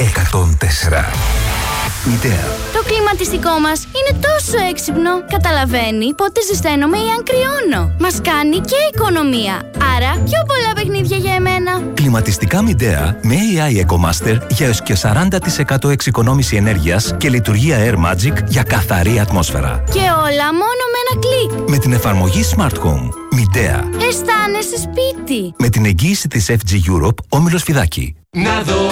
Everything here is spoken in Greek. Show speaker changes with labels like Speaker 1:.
Speaker 1: 104. Μητέα.
Speaker 2: Το κλιματιστικό μας είναι τόσο έξυπνο. Καταλαβαίνει πότε ζεσταίνομαι ή αν κρυώνω. Μας κάνει και οικονομία. Άρα πιο πολλά παιχνίδια για εμένα.
Speaker 3: Κλιματιστικά Midea με AI EcoMaster για έως και 40% εξοικονόμηση ενέργειας και λειτουργία Air Magic για καθαρή ατμόσφαιρα.
Speaker 2: Και όλα μόνο με ένα κλικ.
Speaker 3: Με την εφαρμογή Smart Home. Midea.
Speaker 2: Αισθάνεσαι σπίτι.
Speaker 3: Με την εγγύηση της FG Europe, Όμιλος Φιδάκη.
Speaker 4: Να δω